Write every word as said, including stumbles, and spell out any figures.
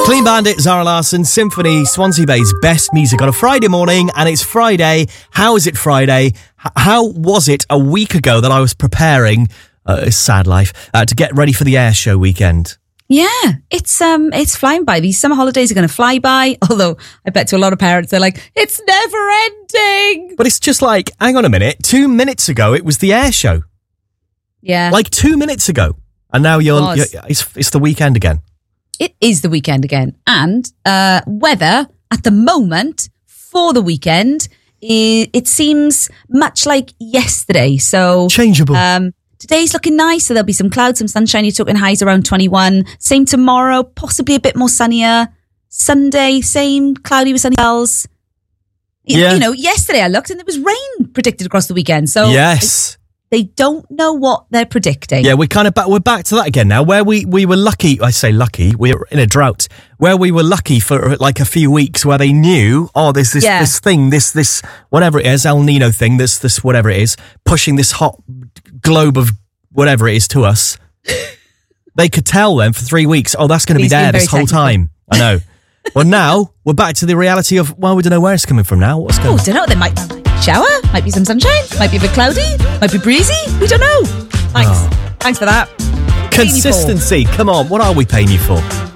Clean Bandit, Zara Larsson, Symphony, Swansea Bay's best music on a Friday morning, and it's Friday. How is it Friday? H- how was it a week ago that I was preparing, uh, a sad life, uh, to get ready for the air show weekend? Yeah, it's um, it's flying by. These summer holidays are going to fly by. Although I bet to a lot of parents, they're like, it's never ending. But it's just like, hang on a minute, two minutes ago it was the air show. Yeah, Like two minutes ago, and now you're, It was. you're it's it's the weekend again. it is the weekend again, and uh, weather at the moment for the weekend, it, it seems much like yesterday. So Changeable. Um, today's looking nice, so there'll be some clouds, some sunshine. You're talking highs around twenty-one. Same tomorrow, possibly a bit more sunnier. Sunday, same cloudy with sunny spells. You, Yeah. you know, yesterday I looked and there was rain predicted across the weekend. So yes. they don't know what they're predicting. Yeah, we're kind of back. We're back to that again now. Where we, we were lucky, I say lucky. We're in a drought. Where we were lucky for like a few weeks, where they knew, oh, there's this Yeah. this thing, this this whatever it is, El Nino thing, this this whatever it is, pushing this hot globe of whatever it is to us. They could tell them for three weeks. Oh, that's going to be He's being there very this whole technical. time. I know. Well, now we're back to the reality of, well, we don't know where it's coming from now. What's Oh, going? don't know. There might be a shower, might be some sunshine, might be a bit cloudy, might be breezy. We don't know. Thanks. Oh. Thanks for that. Consistency. Come on. What are we paying you for?